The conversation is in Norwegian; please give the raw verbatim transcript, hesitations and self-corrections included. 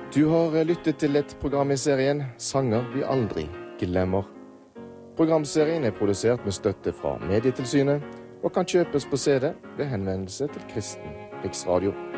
Du har lyttet til et program i serien Sanger vi aldri glemmer. Programserien er produsert med støtte fra Medietilsynet og kan kjøpes på C D ved henvendelse til Kristen Riksradio.